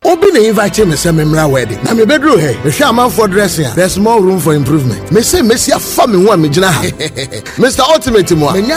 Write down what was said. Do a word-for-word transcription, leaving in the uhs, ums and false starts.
Obi na invite me say memra wedding. Na me bedroom here. Me hwe man for dressing. There's more room for improvement. Me say Messi afa me ho a me gina ha. Mister Ultimate mo.